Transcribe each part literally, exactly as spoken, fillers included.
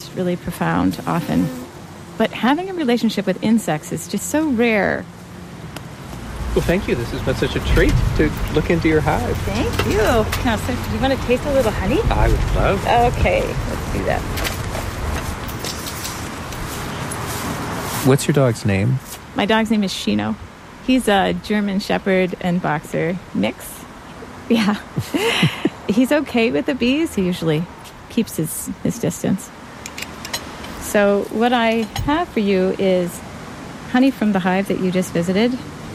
is really profound often. But having a relationship with insects is just so rare. Well, thank you. This has been such a treat to look into your hive. Thank you. Now, so do you want to taste a little honey? I would love. Okay, let's do that. What's your dog's name? My dog's name is Shino. He's a German Shepherd and Boxer mix. Yeah. He's okay with the bees. He usually keeps his, his distance. So what I have for you is honey from the hive that you just visited.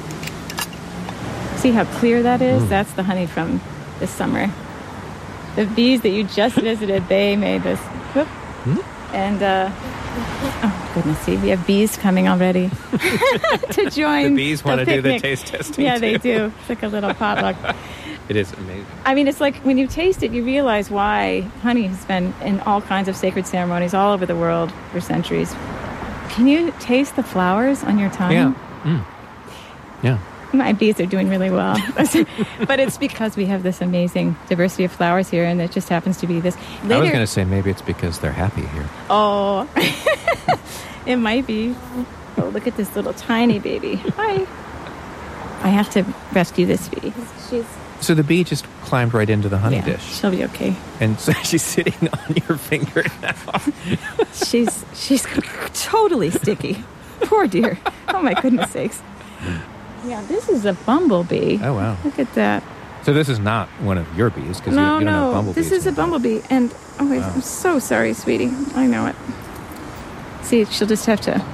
See how clear that is? Mm. That's the honey from this summer. The bees that you just visited, they made this. Whoop. Mm. And, uh, oh, goodness, see, we have bees coming already to join. The bees want the to do the picnic. taste testing, Yeah, too. they do. It's like a little potluck. It is amazing. I mean, it's like when you taste it, you realize why honey has been in all kinds of sacred ceremonies all over the world for centuries. Can you taste the flowers on your tongue? Yeah. Mm. Yeah. My bees are doing really well. But it's because we have this amazing diversity of flowers here, and it just happens to be this. Later, I was going to say maybe it's because they're happy here. Oh, it might be. Oh, look at this little tiny baby. Hi. I have to rescue this bee. She's So the bee just climbed right into the honey yeah, dish. She'll be okay. And so she's sitting on your finger now. she's she's totally sticky. Poor dear. Oh, my goodness sakes. Yeah, this is a bumblebee. Oh, wow. Look at that. So this is not one of your bees, because No, you, you don't no, have bumblebees. this is a bumblebee. And, oh, wait, Wow. I'm so sorry, sweetie. I know it. See, she'll just have to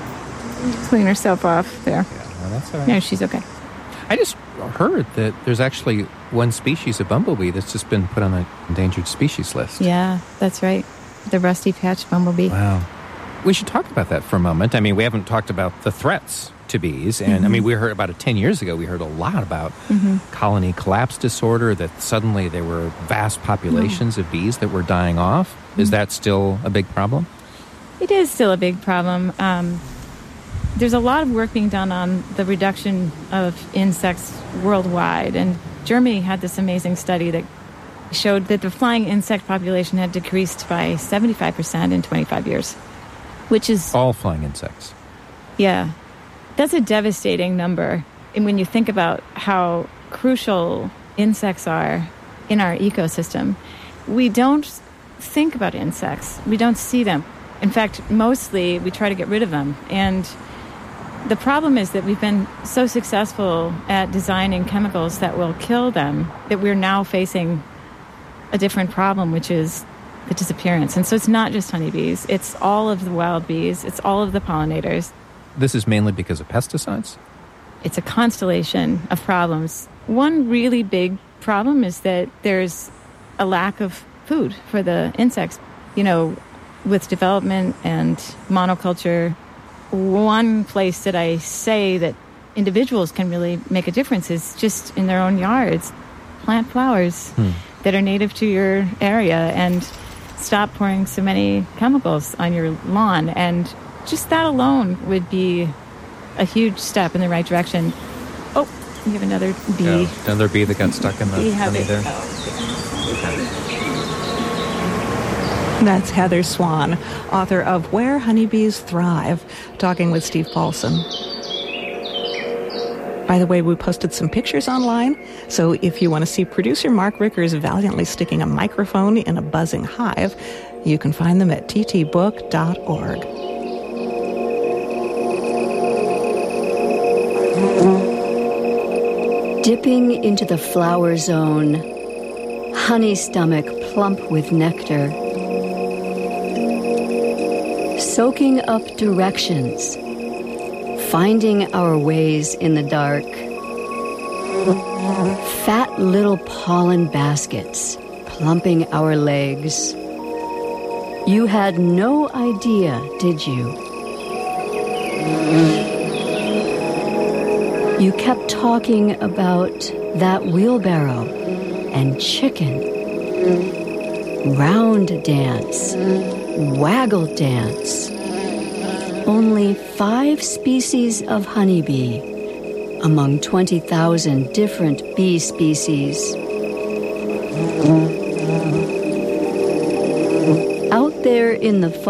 clean herself off there. Yeah, well, that's all right. No, she's okay. I just heard that there's actually one species of bumblebee that's just been put on the endangered species list. Yeah, that's right. The rusty patch bumblebee. Wow. We should talk about that for a moment. I mean, we haven't talked about the threats to bees. And, mm-hmm. I mean, we heard about it ten years ago. We heard a lot about mm-hmm. colony collapse disorder, that suddenly there were vast populations mm-hmm. of bees that were dying off. Mm-hmm. Is that still a big problem? It is still a big problem. Um, there's a lot of work being done on the reduction of insects worldwide. And Germany had this amazing study that showed that the flying insect population had decreased by seventy-five percent in twenty-five years, which is... all flying insects. Yeah. That's a devastating number. And when you think about how crucial insects are in our ecosystem, we don't think about insects. We don't see them. In fact, mostly we try to get rid of them. And the problem is that we've been so successful at designing chemicals that will kill them that we're now facing a different problem, which is the disappearance. And so it's not just honeybees. It's all of the wild bees. It's all of the pollinators. This is mainly because of pesticides? It's a constellation of problems. One really big problem is that there's a lack of food for the insects. You know, with development and monoculture, one place that I say that individuals can really make a difference is just in their own yards. Plant flowers hmm. that are native to your area and stop pouring so many chemicals on your lawn. And just that alone would be a huge step in the right direction. Oh, we have another bee. Yeah, another bee that got stuck in the bee honey there. Oh. That's Heather Swan, author of Where Honeybees Thrive, talking with Steve Paulson. By the way, we posted some pictures online, so if you want to see producer Mark Rickers valiantly sticking a microphone in a buzzing hive, you can find them at t t book dot org. Dipping into the flower zone, honey stomach plump with nectar, soaking up directions, finding our ways in the dark, fat little pollen baskets plumping our legs. You had no idea, did you? You kept talking about that wheelbarrow and chicken, round dance, waggle dance. Only five species of honeybee among twenty thousand different bee species. Out there in the